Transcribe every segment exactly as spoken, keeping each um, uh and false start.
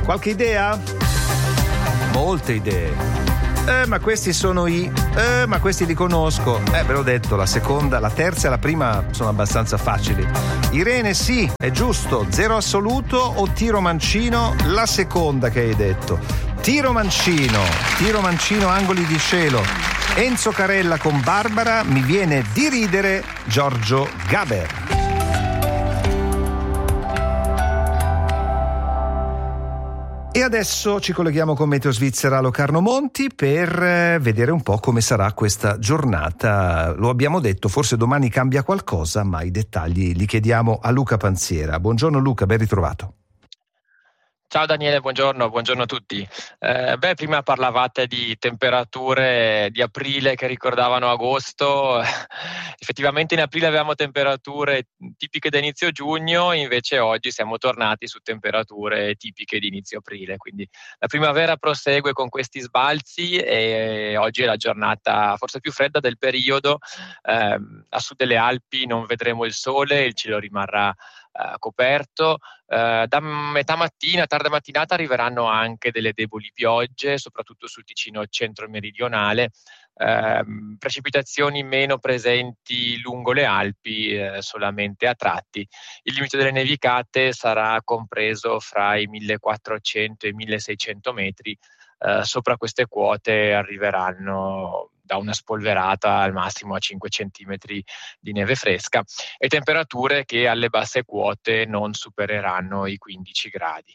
Qualche idea? Molte idee. Eh, ma questi sono i... Eh, ma questi li conosco. Eh, ve l'ho detto, la seconda, la terza e la prima sono abbastanza facili. Irene, sì, è giusto. Zero assoluto o tiro mancino? La seconda che hai detto. Tiro mancino, tiro mancino, angoli di cielo. Enzo Carella con Barbara, mi viene di ridere Giorgio Gaber. E adesso ci colleghiamo con Meteo Svizzera Locarno Monti per vedere un po' come sarà questa giornata. Lo abbiamo detto, forse domani cambia qualcosa, ma i dettagli li chiediamo a Luca Panziera. Buongiorno Luca, ben ritrovato. Ciao Daniele, buongiorno, buongiorno a tutti. Eh, beh, prima parlavate di temperature di aprile che ricordavano agosto. Effettivamente in aprile avevamo temperature tipiche da inizio giugno, invece oggi siamo tornati su temperature tipiche di inizio aprile. Quindi la primavera prosegue con questi sbalzi e oggi è la giornata forse più fredda del periodo. Eh, a sud delle Alpi non vedremo il sole, il cielo rimarrà Uh, coperto. Uh, da metà mattina, tarda mattinata arriveranno anche delle deboli piogge, soprattutto sul Ticino centro-meridionale, uh, precipitazioni meno presenti lungo le Alpi, uh, solamente a tratti. Il limite delle nevicate sarà compreso fra i millequattrocento e i milleseicento metri. Uh, sopra queste quote arriveranno da una spolverata al massimo a cinque centimetri di neve fresca e temperature che alle basse quote non supereranno i quindici gradi.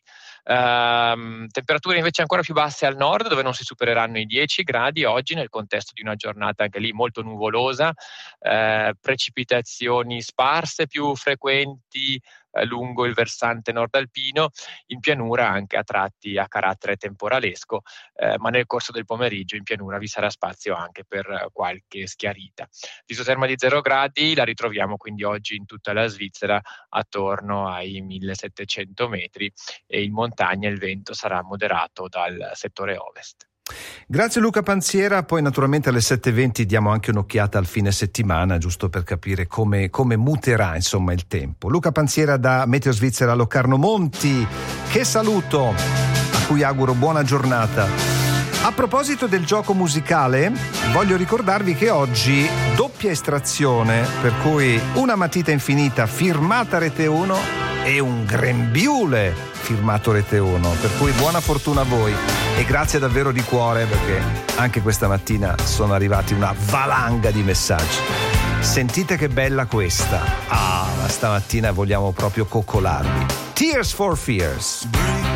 Uh, temperature invece ancora più basse al nord, dove non si supereranno i dieci gradi oggi, nel contesto di una giornata anche lì molto nuvolosa, uh, precipitazioni sparse più frequenti uh, lungo il versante nord alpino, in pianura anche a tratti a carattere temporalesco, uh, ma nel corso del pomeriggio in pianura vi sarà spazio anche per uh, qualche schiarita. L'isoterma di zero gradi la ritroviamo quindi oggi in tutta la Svizzera attorno ai millesettecento metri e in montagna il vento sarà moderato dal settore ovest. Grazie Luca Panziera, poi naturalmente alle sette e venti diamo anche un'occhiata al fine settimana, giusto per capire come, come muterà insomma il tempo. Luca Panziera da Meteo Svizzera Locarno Monti, che saluto, a cui auguro buona giornata. A proposito del gioco musicale, voglio ricordarvi che oggi doppia estrazione, per cui una matita infinita firmata Rete uno e un grembiule firmato Rete uno, per cui buona fortuna a voi e grazie davvero di cuore, perché anche questa mattina sono arrivati una valanga di messaggi. Sentite che bella questa. Ah, ma stamattina vogliamo proprio coccolarvi. Tears for Fears.